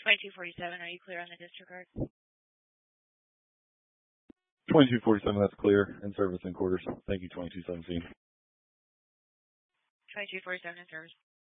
2247, are you clear on the disregard? 2247, that's clear. In service in quarters. Thank you, 2217. 2247 in service.